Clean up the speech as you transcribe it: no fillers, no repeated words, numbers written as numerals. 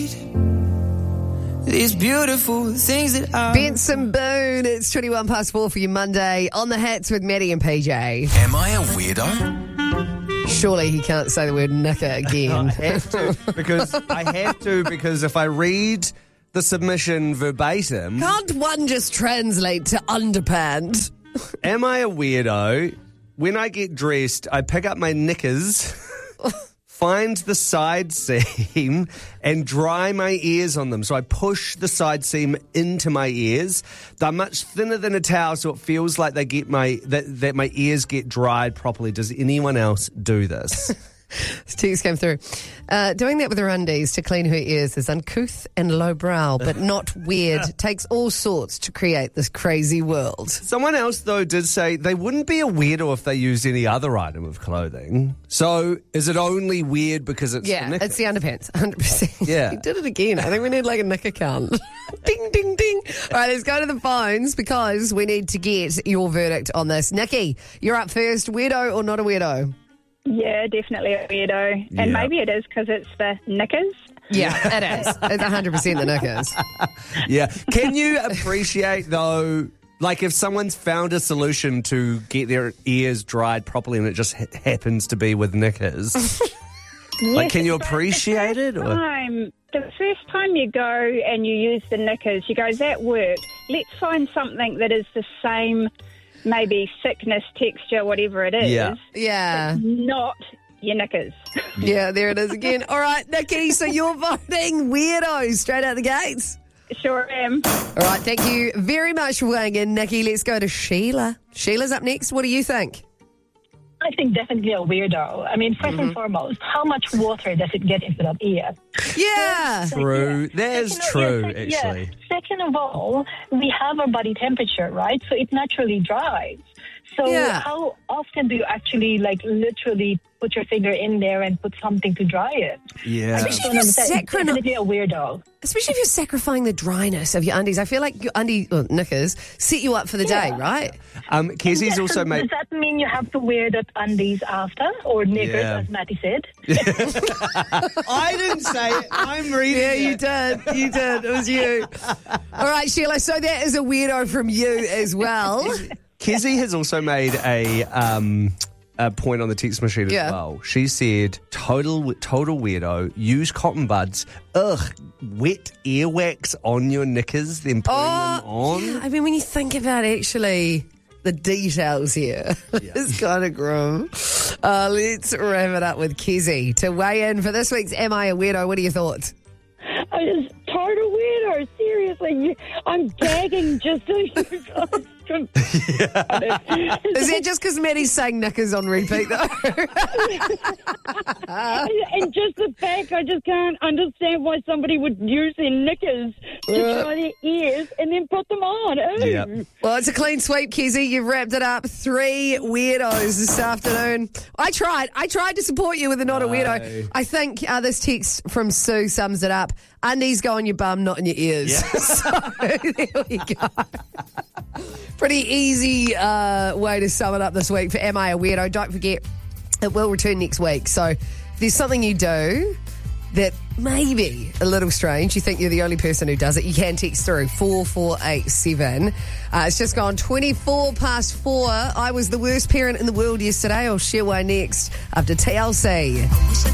These beautiful things that are... Benson Boone, it's 21 past 4 for you Monday on the Hats with Maddie and PJ. Am I a weirdo? Surely he can't say the word knicker again. I have to because if I read the submission verbatim... Can't one just translate to underpants? Am I a weirdo? When I get dressed, I pick up my knickers... find the side seam and dry my ears on them. So I push the side seam into my ears. They're much thinner than a towel, so it feels like they get that my ears get dried properly. Does anyone else do this? This text came through. Doing that with her undies to clean her ears is uncouth and lowbrow, but not weird. Takes all sorts to create this crazy world. Someone else, though, did say they wouldn't be a weirdo if they used any other item of clothing. So is it only weird because it's the knicker? It's the underpants, 100%. Yeah. He did it again. I think we need like a knicker count. Ding, ding, ding. All right, let's go to the phones because we need to get your verdict on this. Nikki, you're up first. Weirdo or not a weirdo? Yeah, definitely a weirdo. And maybe it is because it's the knickers. Yeah, it is. It's 100% the knickers. Yeah. Can you appreciate, though, like if someone's found a solution to get their ears dried properly and it just happens to be with knickers? Like, can you appreciate it? Or? The first time you go and you use the knickers, you go, that worked. Let's find something that is the same... maybe thickness, texture, whatever it is. Yeah. Not your knickers. Yeah, there it is again. All right, Nikki, so you're voting weirdos straight out the gates. Sure am. All right, thank you very much for weighing in, Nikki. Let's go to Sheila. Sheila's up next. What do you think? I think definitely a weirdo. I mean, first and foremost, how much water does it get into that ear? Yeah. True. That is true, actually. Yeah. Second of all, we have our body temperature, right? So it naturally dries. So how often do you actually, literally put your finger in there and put something to dry it? Yeah. I just don't understand. It's definitely a weirdo. Especially if you're sacrificing the dryness of your undies. I feel like your knickers set you up for the day, right? Kezi's also made... Does that mean you have to wear that undies after? Or knickers, as Matty said? I didn't say it. I'm reading Yeah, it. you did. You did. It was you. All right, Sheila, so that is a weirdo from you as well. Kezi has also made a point on the text machine as well. She said, total weirdo, use cotton buds. Ugh, wet earwax on your knickers, then putting them on. Yeah. I mean, when you think about actually the details here, it's kind of grim. Let's wrap it up with Kezi to weigh in for this week's Am I a Weirdo? What are your thoughts? I just total weirdo. Seriously, I'm gagging just so you guys can. Is it just because Maddie's saying knickers on repeat though? And just the fact, I just can't understand why somebody would use their knickers to dry their ears and then put them on. Yep. Well, it's a clean sweep, Kezi. You've wrapped it up. 3 weirdos this afternoon. I tried to support you with a not a weirdo. I think this text from Sue sums it up. Undies go on your bum, not in your ears. Yeah. So there we go. Pretty easy way to sum it up this week for Am I a Weirdo? Don't forget, it will return next week. So if there's something you do that may be a little strange, you think you're the only person who does it, you can text through 4487. It's just gone 24 past 4. I was the worst parent in the world yesterday. I'll share why next after TLC.